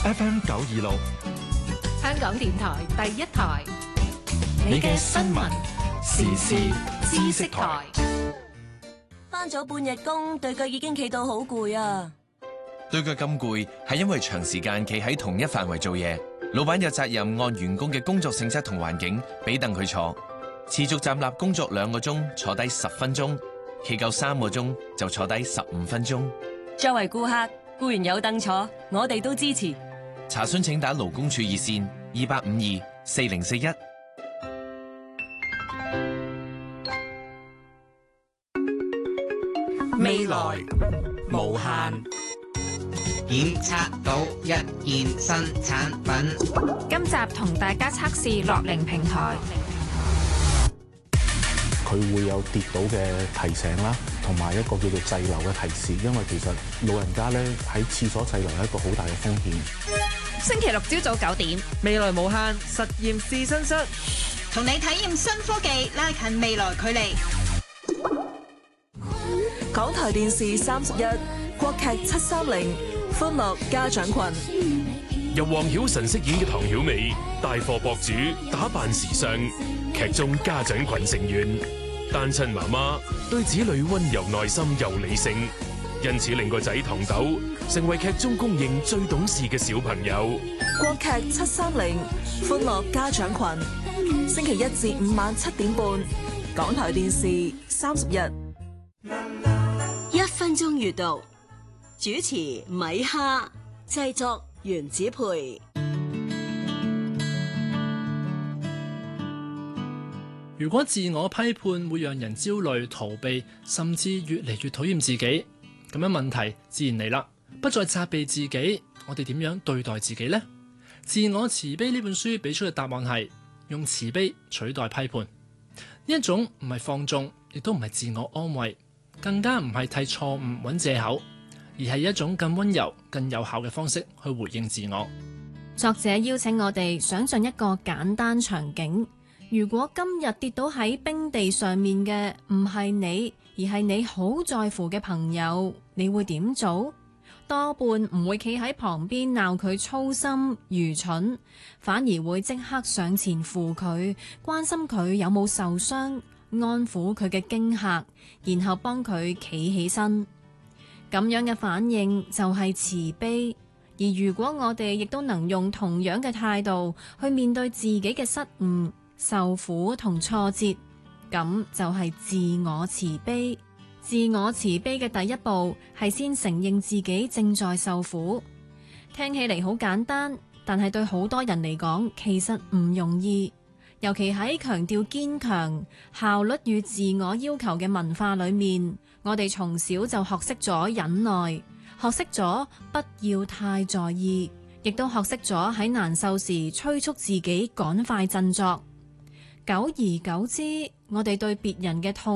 FM 926， 香港電台第一台， 你嘅新聞時事知識台。 返咗半日工，對腳已經企到好攰啊！ 對腳咁攰，係因為長時間企喺同一範圍做嘢。老闆有責任按員工嘅工作性質同環境，俾凳佢坐。持續站立工作2個鐘，坐低10分鐘；企夠3個鐘，就坐低15分鐘。 作為顧客，固然有凳坐，我哋都支持。 查詢請打勞工處熱線28524041。 未來無限，檢測到一件新產品。 今集同大家測試樂齡平台。 佢會有跌倒嘅提醒啦，同埋一個叫做滯留嘅提示，因為其實老人家咧喺廁所滯留係一個好大嘅風險。 星期六朝早9點， 未來無限實驗試身室， 同你體驗新科技，拉近未來距離。 港台電視31，國劇730，歡樂家長群。 由黃曉晨飾演嘅唐曉美，帶貨博主，打扮時尚。劇中家長群成員，單親媽媽對子女溫柔耐心又理性，因此令個仔唐豆成為劇中公認最懂事嘅小朋友。 國劇730，歡樂家長群，星期1至5晚7點半，港台電視31。1分鐘閱讀，主持米哈，製作原子培。 如果自我批判會讓人焦慮、逃避，甚至越嚟越討厭自己，咁樣問題自然嚟啦。不再責備自己，我哋點樣對待自己呢？自我慈悲呢本書俾出嘅答案係用慈悲取代批判。呢一種唔係放縱，亦都唔係自我安慰，更加唔係替錯誤揾藉口，而係一種更溫柔、更有效嘅方式去回應自我。 作者邀請我哋想像一個簡單場景。如果今日跌倒喺冰地上面嘅唔係你，而係你好在乎嘅朋友，你會點做？多半唔會企喺旁邊鬧佢粗心愚蠢，反而會即刻上前扶佢，關心佢有冇受傷，安撫佢嘅驚嚇，然後幫佢企起身。咁樣嘅反應就係慈悲。而如果我哋亦都能用同樣嘅態度去面對自己嘅失誤、受苦同挫折，咁就係自我慈悲。自我慈悲嘅第一步係先承認自己正在受苦。聽起嚟好簡單，但係對好多人嚟講其實唔容易。尤其喺強調堅強、效率與自我要求嘅文化裏面，我哋從小就學識咗忍耐，學識咗不要太在意，亦都學識咗喺難受時催促自己趕快振作。久而久之，我哋對別人嘅痛